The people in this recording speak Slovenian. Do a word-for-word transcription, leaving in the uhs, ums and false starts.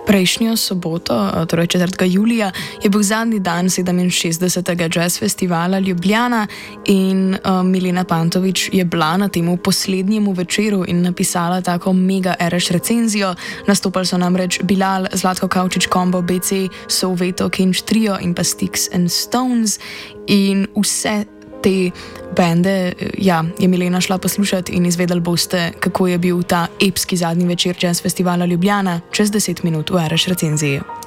Prejšnjo soboto, torej četrtega julija, je bil zadnji dan sedeminšestdesetega Jazz Festivala Ljubljana in uh, Milena Pantović je bila na temu poslednjemu večeru in napisala tako mega ereš recenzijo. Nastopali so namreč Bilal, Zlatko Kavčič, Combo, B C, Soweto, Kinch Trio in pa Sticks and Stones in vse te bende, ja, je Milena šla poslušati in izvedeli boste, kako je bil ta epski zadnji večer Jazz Festivala Ljubljana čez deset minut v ereš recenziji.